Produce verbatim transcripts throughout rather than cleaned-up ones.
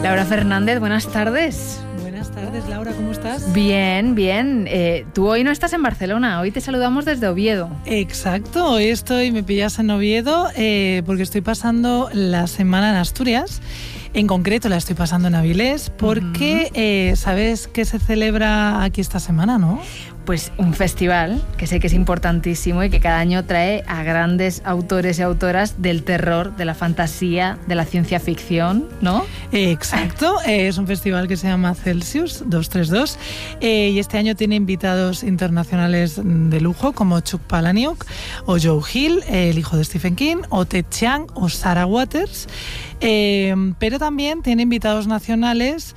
Laura Fernández, buenas tardes. Buenas tardes, Laura, ¿cómo estás? Bien, bien. Eh, tú hoy no estás en Barcelona, hoy te saludamos desde Oviedo. Exacto, hoy estoy, me pillas en Oviedo eh, porque estoy pasando la semana en Asturias. En concreto la estoy pasando en Avilés porque uh-huh. eh, ¿sabes qué se celebra aquí esta semana, no? Pues un festival que sé que es importantísimo y que cada año trae a grandes autores y autoras del terror, de la fantasía, de la ciencia ficción, ¿no? Eh, exacto, eh, es un festival que se llama Celsius doscientos treinta y dos eh, y este año tiene invitados internacionales de lujo como Chuck Palahniuk o Joe Hill, eh, el hijo de Stephen King, o Ted Chiang o Sarah Waters, eh, pero también tiene invitados nacionales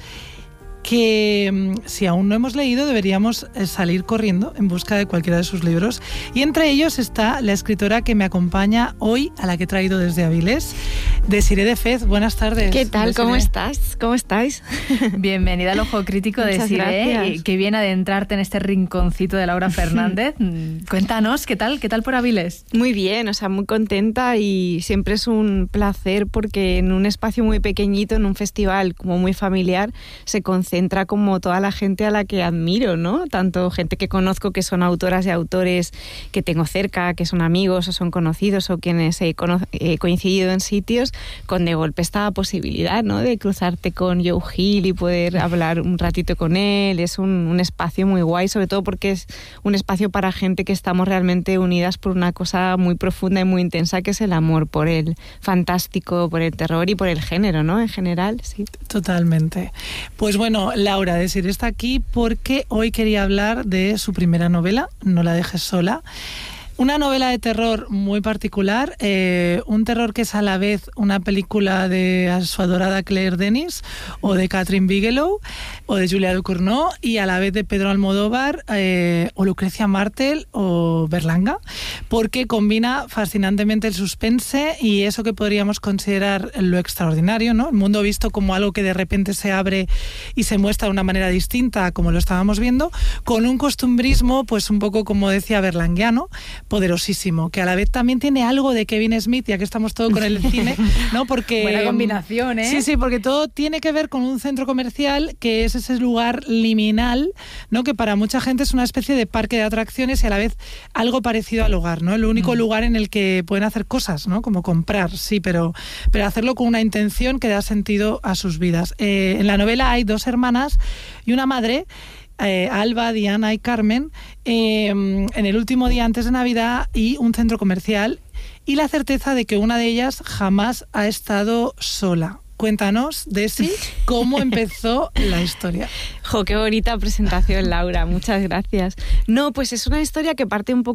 que si aún no hemos leído deberíamos salir corriendo en busca de cualquiera de sus libros, y entre ellos está la escritora que me acompaña hoy, a la que he traído desde Avilés, Desiree de Fez. Buenas tardes. ¿Qué tal? Desiree. ¿Cómo estás? ¿Cómo estáis? Bienvenida al Ojo Crítico, Desiree. Qué bien adentrarte en este rinconcito de Laura Fernández. Cuéntanos, ¿qué tal? ¿Qué tal por Avilés? Muy bien, o sea, muy contenta, y siempre es un placer porque en un espacio muy pequeñito, en un festival como muy familiar, se concentra entra como toda la gente a la que admiro, ¿no? Tanto gente que conozco, que son autoras y autores que tengo cerca, que son amigos o son conocidos o quienes he, cono- he coincidido en sitios, con de golpe esta posibilidad, ¿no? De cruzarte con Joe Hill y poder hablar un ratito con él. Es un, un espacio muy guay, sobre todo porque es un espacio para gente que estamos realmente unidas por una cosa muy profunda y muy intensa, que es el amor por el fantástico, por el terror y por el género, ¿no? En general, sí. Totalmente. Pues bueno, Laura, Desiree está aquí porque hoy quería hablar de su primera novela, No la dejes sola. Una novela de terror muy particular, eh, un terror que es a la vez una película de su adorada Claire Denis, o de Catherine Bigelow, o de Julia Ducournau, y a la vez de Pedro Almodóvar, eh, o Lucrecia Martel, o Berlanga, porque combina fascinantemente el suspense y eso que podríamos considerar lo extraordinario, ¿no? El mundo visto como algo que de repente se abre y se muestra de una manera distinta, como lo estábamos viendo, con un costumbrismo, pues un poco, como decía, berlanguiano, poderosísimo, que a la vez también tiene algo de Kevin Smith, ya que estamos todo con el cine, ¿no? Porque buena combinación, ¿eh? Sí, sí, porque todo tiene que ver con un centro comercial que es ese lugar liminal, ¿no? Que para mucha gente es una especie de parque de atracciones y a la vez algo parecido al hogar, ¿no? El único mm. lugar en el que pueden hacer cosas, ¿no? Como comprar, sí, pero, pero hacerlo con una intención que da sentido a sus vidas. Eh, en la novela hay dos hermanas y una madre, Eh, Alba, Diana y Carmen, eh, en el último día antes de Navidad, y un centro comercial y la certeza de que una de ellas jamás ha estado sola. Cuéntanos, Desi, cómo empezó la historia. Jo, qué bonita presentación, Laura, muchas gracias. No, pues es una historia que parte un poco